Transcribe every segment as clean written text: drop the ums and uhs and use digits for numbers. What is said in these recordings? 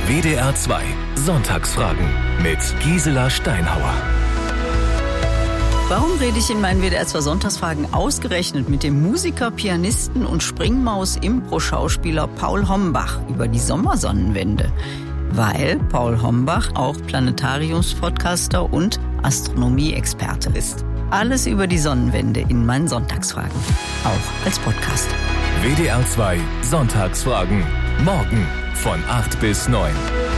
WDR 2 Sonntagsfragen mit Gisela Steinhauer. Warum rede ich in meinen WDR 2 Sonntagsfragen ausgerechnet mit dem Musiker, Pianisten und Springmaus-Impro-Schauspieler Paul Hombach über die Sommersonnenwende? Weil Paul Hombach auch Planetariums-Podcaster und Astronomie-Experte ist. Alles über die Sonnenwende in meinen Sonntagsfragen. Auch als Podcast. WDR 2 Sonntagsfragen. Morgen von 8 bis 9.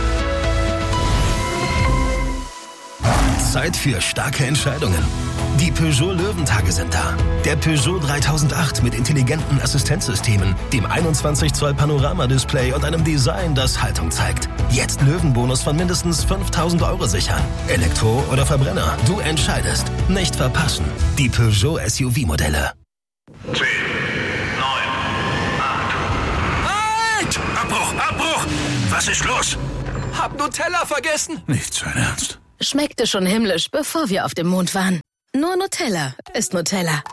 Zeit für starke Entscheidungen. Die Peugeot Löwentage sind da. Der Peugeot 3008 mit intelligenten Assistenzsystemen, dem 21 Zoll Panoramadisplay und einem Design, das Haltung zeigt. Jetzt Löwenbonus von mindestens 5.000 € sichern. Elektro oder Verbrenner, du entscheidest. Nicht verpassen. Die Peugeot SUV-Modelle. 10, 9, 8. Halt! Abbruch! Was ist los? Hab Nutella vergessen. Nicht sein Ernst. Schmeckte schon himmlisch, bevor wir auf dem Mond waren. Nur Nutella ist Nutella.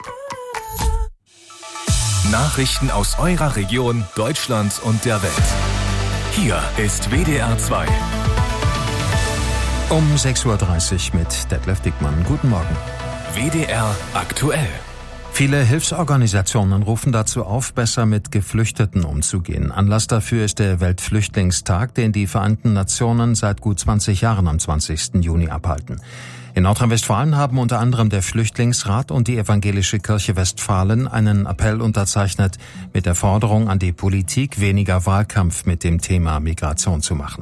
Nachrichten aus eurer Region, Deutschland und der Welt. Hier ist WDR 2. Um 6.30 Uhr mit Detlef Dickmann. Guten Morgen. WDR aktuell. Viele Hilfsorganisationen rufen dazu auf, besser mit Geflüchteten umzugehen. Anlass dafür ist der Weltflüchtlingstag, den die Vereinten Nationen seit gut 20 Jahren am 20. Juni abhalten. In Nordrhein-Westfalen haben unter anderem der Flüchtlingsrat und die Evangelische Kirche Westfalen einen Appell unterzeichnet, mit der Forderung an die Politik, weniger Wahlkampf mit dem Thema Migration zu machen.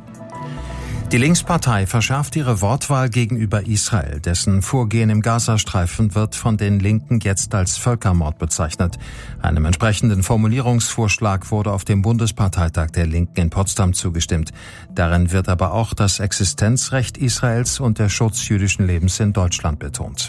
Die Linkspartei verschärft ihre Wortwahl gegenüber Israel. Dessen Vorgehen im Gazastreifen wird von den Linken jetzt als Völkermord bezeichnet. Einem entsprechenden Formulierungsvorschlag wurde auf dem Bundesparteitag der Linken in Potsdam zugestimmt. Darin wird aber auch das Existenzrecht Israels und der Schutz jüdischen Lebens in Deutschland betont.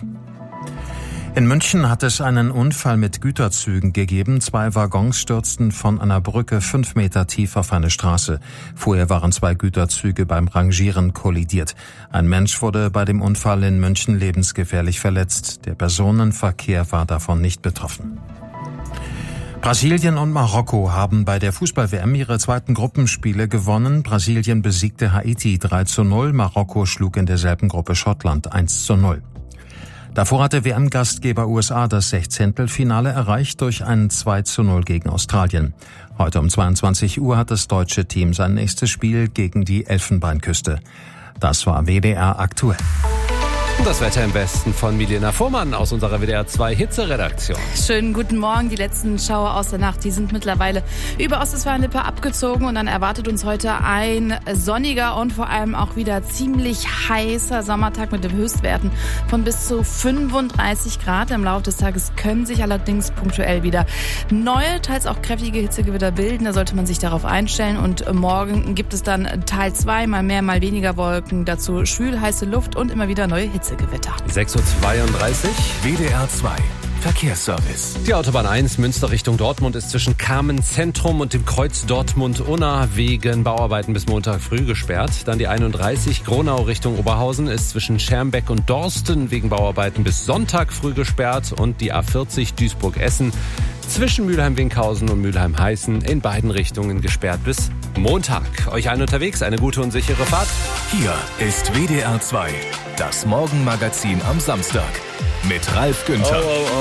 In München hat es einen Unfall mit Güterzügen gegeben. 2 Waggons stürzten von einer Brücke 5 Meter tief auf eine Straße. Vorher waren 2 Güterzüge beim Rangieren kollidiert. Ein Mensch wurde bei dem Unfall in München lebensgefährlich verletzt. Der Personenverkehr war davon nicht betroffen. Brasilien und Marokko haben bei der Fußball-WM ihre zweiten Gruppenspiele gewonnen. Brasilien besiegte Haiti 3:0, Marokko schlug in derselben Gruppe Schottland 1:0. Davor hatte WM-Gastgeber USA das 16. erreicht durch ein 2:0 gegen Australien. Heute um 22 Uhr hat das deutsche Team sein nächstes Spiel gegen die Elfenbeinküste. Das war WDR aktuell. Das Wetter im Westen von Milena Fuhrmann aus unserer WDR 2 Hitze-Redaktion. Schönen guten Morgen. Die letzten Schauer aus der Nacht, die sind mittlerweile über Ostwestfalen-Lippe abgezogen und dann erwartet uns heute ein sonniger und vor allem auch wieder ziemlich heißer Sommertag mit den Höchstwerten von bis zu 35 Grad. Im Laufe des Tages können sich allerdings punktuell wieder neue, teils auch kräftige Hitzegewitter bilden. Da sollte man sich darauf einstellen und morgen gibt es dann Teil 2, mal mehr, mal weniger Wolken. Dazu schwül, heiße Luft und immer wieder neue Hitzegewitter. 6:32 Uhr. WDR 2 Verkehrsservice. Die Autobahn 1 Münster Richtung Dortmund ist zwischen Kamen Zentrum und dem Kreuz Dortmund-Unna wegen Bauarbeiten bis Montag früh gesperrt. Dann die 31 Gronau Richtung Oberhausen ist zwischen Schermbeck und Dorsten wegen Bauarbeiten bis Sonntag früh gesperrt. Und die A40 Duisburg-Essen zwischen Mülheim-Winkhausen und Mülheim-Heißen in beiden Richtungen gesperrt bis Montag. Euch allen unterwegs eine gute und sichere Fahrt. Hier ist WDR 2, das Morgenmagazin am Samstag mit Ralf Günther.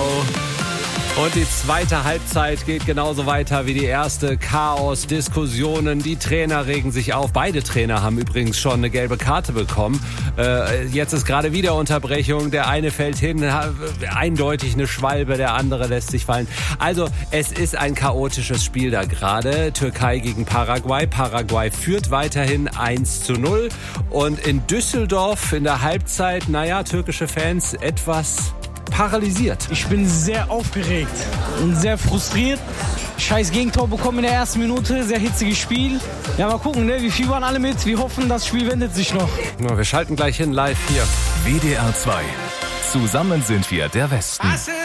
Und die zweite Halbzeit geht genauso weiter wie die erste. Chaos, Diskussionen, die Trainer regen sich auf. Beide Trainer haben übrigens schon eine gelbe Karte bekommen. Jetzt ist gerade wieder Unterbrechung. Der eine fällt hin, eindeutig eine Schwalbe, der andere lässt sich fallen. Also es ist ein chaotisches Spiel da gerade. Türkei gegen Paraguay. Paraguay führt weiterhin 1:0. Und in Düsseldorf in der Halbzeit, türkische Fans etwas paralysiert. Ich bin sehr aufgeregt und sehr frustriert. Scheiß Gegentor bekommen in der ersten Minute, sehr hitziges Spiel. Ja, mal gucken, wir fiebern alle mit. Wir hoffen, das Spiel wendet sich noch. Wir schalten gleich hin, live hier. WDR 2. Zusammen sind wir der Westen.